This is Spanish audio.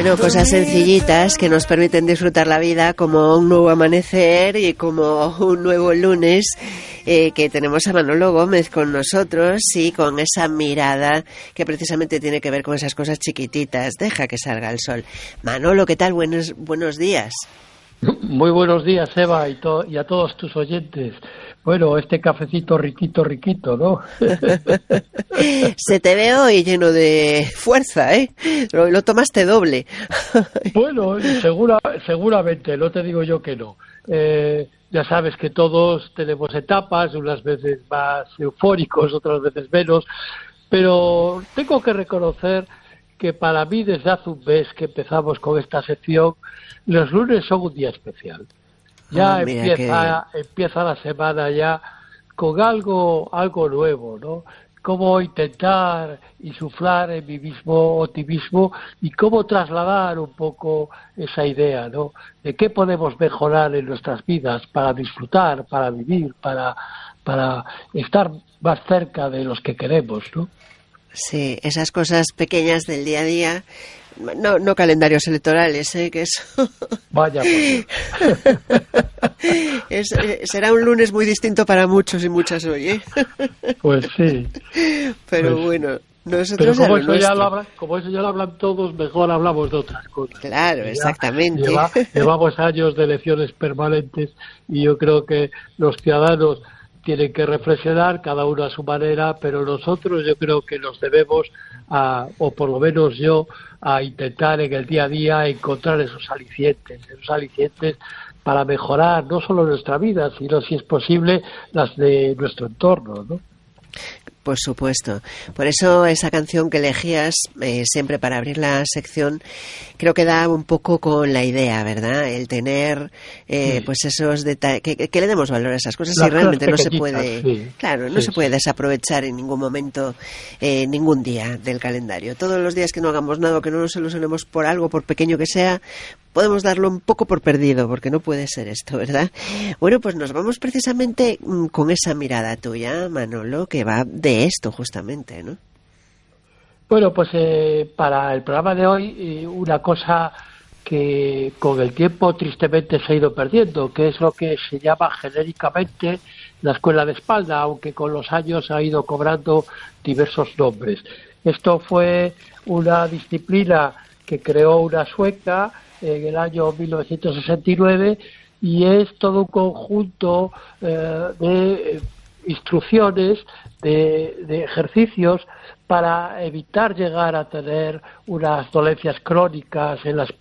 Bueno, cosas sencillitas que nos permiten disfrutar la vida, como un nuevo amanecer y como un nuevo lunes, que tenemos a Manolo Gómez con nosotros y con esa mirada que precisamente tiene que ver con esas cosas chiquititas. Deja que salga el sol. Manolo, ¿qué tal? Buenos días. Muy buenos días, Eva, y a todos tus oyentes. Bueno, este cafecito riquito, ¿no? Se te ve hoy lleno de fuerza, ¿eh? Lo tomaste doble. Bueno, seguramente, no te digo yo que no. Ya sabes que todos tenemos etapas, unas veces más eufóricos, otras veces menos, pero tengo que reconocer que para mí desde hace un mes que empezamos con esta sección, los lunes son un día especial. Ya empieza la semana ya con algo nuevo, ¿no? Cómo intentar insuflar en mi mismo optimismo y cómo trasladar un poco esa idea, ¿no? De qué podemos mejorar en nuestras vidas para disfrutar, para vivir, para estar más cerca de los que queremos, ¿no? Sí, esas cosas pequeñas del día a día. No calendarios electorales, que eso. Vaya por Dios. Será un lunes muy distinto para muchos y muchas hoy, ¿eh? Pues sí. Pero pues, bueno, nosotros pero como eso ya lo hablan todos, mejor hablamos de otras cosas. Claro, exactamente. Llevamos años de elecciones permanentes y yo creo que los ciudadanos tienen que reflexionar, cada uno a su manera, pero nosotros yo creo que nos debemos, o por lo menos yo, a intentar en el día a día encontrar esos alicientes para mejorar no solo nuestra vida, sino, si es posible, las de nuestro entorno, ¿no? Por supuesto. Por eso esa canción que elegías siempre para abrir la sección, creo que da un poco con la idea, ¿verdad? El tener pues esos detalles, que le demos valor a esas cosas y realmente no se puede, se puede desaprovechar en ningún momento, ningún día del calendario. Todos los días que no hagamos nada, que no nos ilusionemos por algo, por pequeño que sea, podemos darlo un poco por perdido, porque no puede ser esto, ¿verdad? Bueno, pues nos vamos precisamente con esa mirada tuya, Manolo, que va de esto justamente, ¿no? Bueno, pues para el programa de hoy, una cosa que con el tiempo tristemente se ha ido perdiendo, que es lo que se llama genéricamente la escuela de espalda, aunque con los años ha ido cobrando diversos nombres. Esto fue una disciplina que creó una sueca en el año 1969 y es todo un conjunto de instrucciones, de ejercicios para evitar llegar a tener unas dolencias crónicas en las